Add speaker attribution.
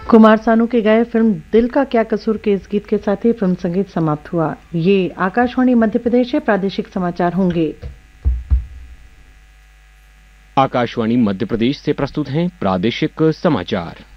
Speaker 1: कुमार सानू के गाए फिल्म दिल का क्या कसूर के इस गीत के साथ ही फिल्म संगीत समाप्त हुआ। ये आकाशवाणी मध्य प्रदेश से प्रादेशिक समाचार होंगे।
Speaker 2: आकाशवाणी मध्य प्रदेश से प्रस्तुत हैं प्रादेशिक समाचार।